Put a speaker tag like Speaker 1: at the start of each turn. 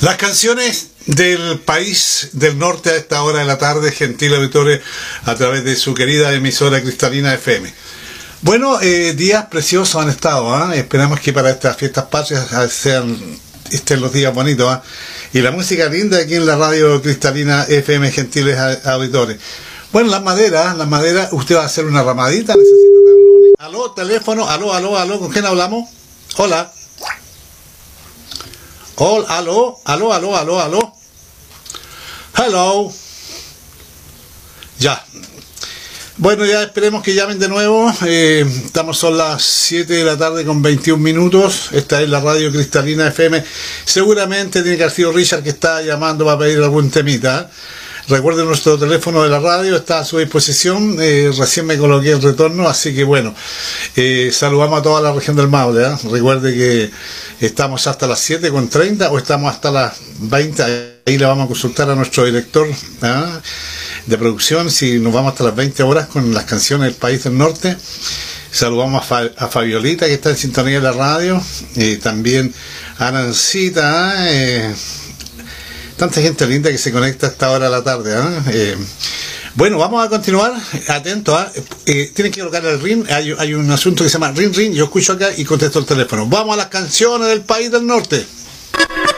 Speaker 1: Las canciones del país del norte a esta hora de la tarde, gentil auditores, a través de su querida emisora Cristalina FM. Bueno, días preciosos han estado, esperamos que para estas fiestas patrias estén los días bonitos, y la música linda aquí en la radio Cristalina FM, gentiles auditores. Bueno, las maderas, usted va a hacer una ramadita, necesita tablones. Aló, teléfono, aló, ¿con quién hablamos? Hola. Aló. Hello. Ya. Bueno, ya esperemos que llamen de nuevo. Son las 7 de la tarde con 21 minutos. Esta es la radio Cristalina FM. Seguramente tiene que haber sido Richard que está llamando para pedir algún temita. Recuerden, nuestro teléfono de la radio está a su disposición. Recién me coloqué el retorno, así que bueno, saludamos a toda la región del Maule. Recuerde que estamos hasta las 7:30 o estamos hasta las 20. Ahí le vamos a consultar a nuestro director de producción si nos vamos hasta las 20 horas con las canciones del país del norte. Saludamos a Fabiolita, que está en sintonía de la radio, también a Nancita, tanta gente linda que se conecta a esta hora de la tarde. Bueno, vamos a continuar, atentos. Tienen que colocar el ring, hay un asunto que se llama ring, yo escucho acá y contesto el teléfono. Vamos a las canciones del país del norte.